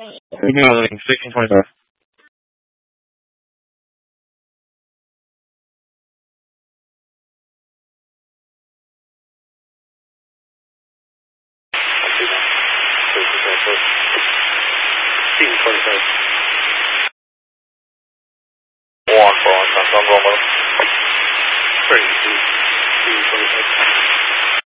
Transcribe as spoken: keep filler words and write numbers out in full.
Emailing sixteen twenty-five. One for one, Samsung Romo. Crazy.